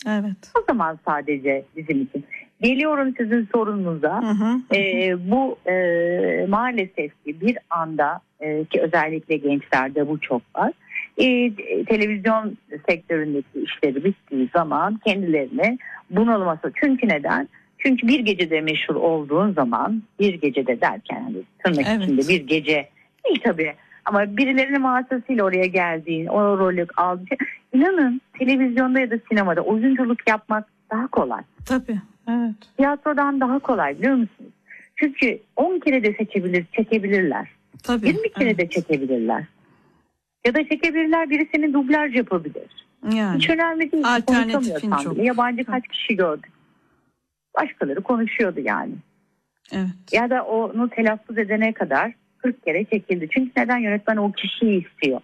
Evet. O zaman sadece bizim için. Geliyorum sizin sorunuza. Bu maalesef ki bir anda ki özellikle gençlerde bu çok var. Televizyon sektöründeki işleri bittiği zaman kendilerini bunalması. Çünkü neden? Çünkü bir gecede meşhur olduğun zaman, bir gecede derken hani tırnak içinde bir gece değil tabii. Ama birilerinin vasıtasıyla oraya geldiğin, o rolü aldığın, inanın televizyonda ya da sinemada oyunculuk yapmak daha kolay. Tabii, evet. Tiyatrodan daha kolay, biliyor musunuz? Çünkü 10 kere de çekebilirler. Tabii, 20 kere de çekebilirler. Ya da çekebilirler, biri senin dublaj yapabilir. Yani. Hiç önemli değil. Alternatifin çok. Yabancı kaç kişi gördük. Başkaları konuşuyordu yani. Evet. Ya da onu telaffuz edene kadar 40 kere çekildi. Çünkü neden? Yönetmen o kişiyi istiyor.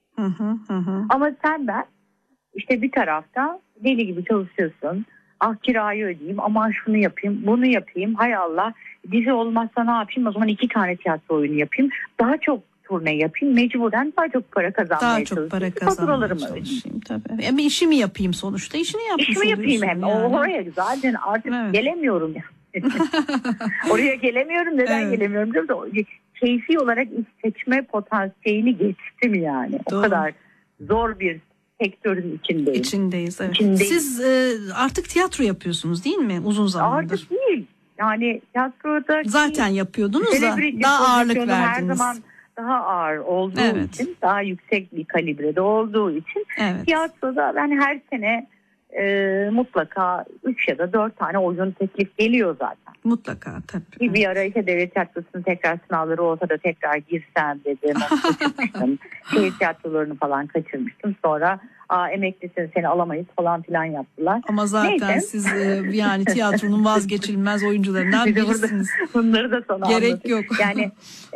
Ama ben işte bir tarafta deli gibi çalışıyorsun. Kirayı ödeyeyim, aman şunu yapayım, bunu yapayım. Hay Allah, dizi olmazsa ne yapayım? O zaman 2 tane tiyatro oyunu yapayım. Daha çok turne yapayım. Mecburen daha çok para kazanmaya çalışayım. Daha çok para kazanmaya çalışayım tabii. Ama işimi yapayım sonuçta. İşimi yapayım hem. Yani. Oraya zaten artık gelemiyorum. Oraya gelemiyorum. Neden gelemiyorum? Keyfi olarak iş seçme potansiyelini geçtim yani. Doğru. O kadar zor bir sektörün içindeyiz. Evet. Siz artık tiyatro yapıyorsunuz değil mi? Uzun zamandır. Artık değil. Yani tiyatroda zaten yapıyordunuz da daha ağırlık verdiniz. Her zaman daha ağır olduğu için, daha yüksek bir kalibrede olduğu için tiyatroda ben her sene mutlaka 3 ya da 4 tane oyun teklif geliyor zaten. Mutlaka tabii. Bir ara işte devlet tiyatrosunun tekrar sınavları olsa da tekrar girsem dedim. Kaçırmıştım. Şehir tiyatrolarını falan kaçırmıştım. Sonra emeklisin seni alamayız falan filan yaptılar. Ama zaten siz yani tiyatronun vazgeçilmez oyuncularından birisiniz. Bunları da sana gerek anlatayım. yok. Yani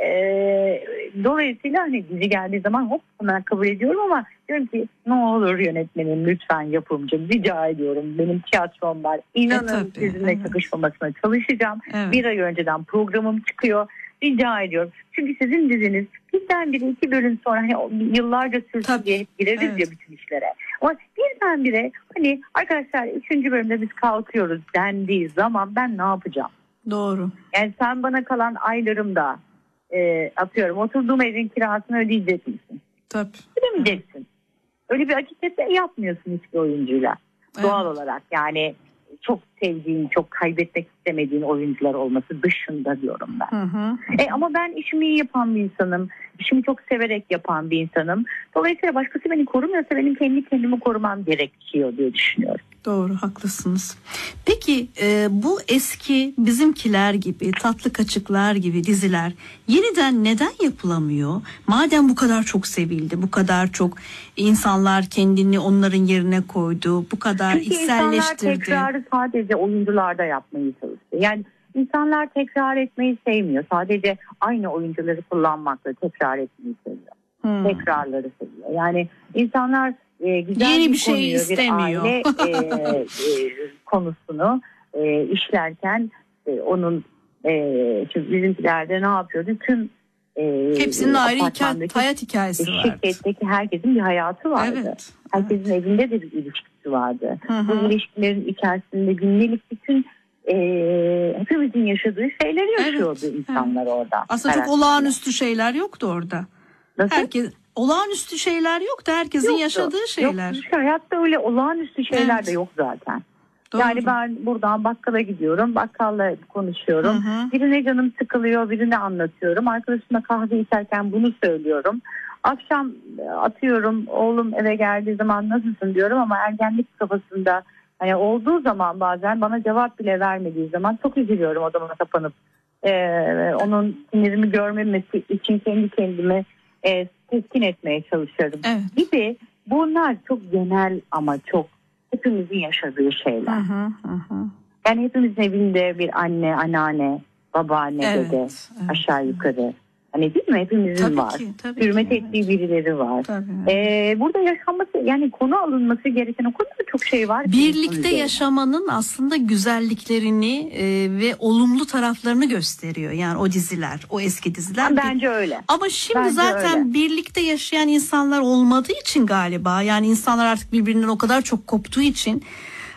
dolayısıyla hani dizi geldiği zaman hop hemen kabul ediyorum ama diyorum ki ne olur yönetmenim lütfen yapımcı rica ediyorum. Benim tiyatrom var. İnanın sizinle çakışmamasına çalışacağım. Bir ay önceden programım çıkıyor. Rica ediyorum. Çünkü sizin diziniz birdenbire 2 bölüm sonra hani yıllarca sürsün diye gireriz ya bütün işlere. Ama birdenbire hani arkadaşlar 3. bölümde biz kalkıyoruz dendiği zaman ben ne yapacağım? Doğru. Yani sen bana kalan aylarımda atıyorum oturduğum evin kirasını ödeyecek misin? Tabii. Ödemeyeceksin. Öyle bir hakikaten yapmıyorsun hiçbir oyuncuyla. Doğal olarak yani çok sevdiğin, çok kaybetmek istemediğin oyuncular olması dışında diyorum ben. Ama ben işimi iyi yapan bir insanım. İşimi çok severek yapan bir insanım. Dolayısıyla başkası beni korumuyorsa benim kendi kendimi korumam gerekiyor diye düşünüyorum. Doğru, haklısınız. Peki bu eski Bizimkiler gibi, Tatlı Kaçıklar gibi diziler yeniden neden yapılamıyor? Madem bu kadar çok sevildi, bu kadar çok insanlar kendini onların yerine koydu, bu kadar içselleştirdi. Çünkü insanlar tekrarı sadece oyuncularda yapmayı çalışıyor. Yani insanlar tekrar etmeyi sevmiyor. Sadece aynı oyuncuları kullanmakla tekrar etmeyi seviyor. Tekrarları seviyor. Yani insanlar güzel yeni bir konuyu, şey istemiyor. Bir aile konusunu işlerken onun çünkü bizimkilerde ne yapıyordu? Tüm hepsinin ayrı hayat hikayesi vardı. Şirketteki herkesin bir hayatı vardı. Herkesin evinde de bir ilişkisi vardı. Bu ilişkilerin içerisinde günlük bütün hepimizin yaşadığı şeyleri yaşıyordu insanlar orada. Aslında çok olağanüstü şeyler yoktu orada. Nasıl? Olağanüstü şeyler yoktu. Herkesin yaşadığı şeyler. Yoktu. Hayatta öyle olağanüstü şeyler de yok zaten. Doğru. Yani ben buradan bakkala gidiyorum. Bakkalla konuşuyorum. Birine canım sıkılıyor. Birine anlatıyorum. Arkadaşımla kahve içerken bunu söylüyorum. Akşam atıyorum oğlum eve geldiği zaman nasılsın diyorum ama ergenlik kafasında hani olduğu zaman bazen bana cevap bile vermediği zaman çok üzülüyorum odama kapanıp. Onun sinirimi görmemesi için kendi kendime teskin etmeye çalışıyorum. Gibi bunlar çok genel ama çok hepimizin yaşadığı şeyler. Yani hepimizin evinde bir anne, anneanne, babaanne, dede aşağı yukarı. Hani değil mi? Hepimizin var. Hürmet ettiği birileri var. Burada yaşanması yani konu alınması gereken o kadar çok şey var. Birlikte yaşamanın aslında güzelliklerini ve olumlu taraflarını gösteriyor. Yani o diziler, o eski diziler. Bence öyle. Ama şimdi zaten birlikte yaşayan insanlar olmadığı için galiba yani insanlar artık birbirinden o kadar çok koptuğu için